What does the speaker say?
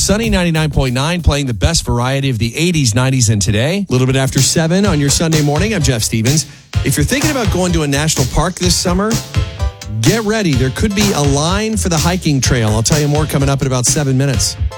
Sunny 99.9 playing the best variety of the 80s, 90s, and today. A little bit after 7 on your Sunday morning. I'm Jeff Stevens. If you're thinking about going to a national park this summer, get ready. There could be a line for the hiking trail. I'll tell you more coming up in about 7 minutes.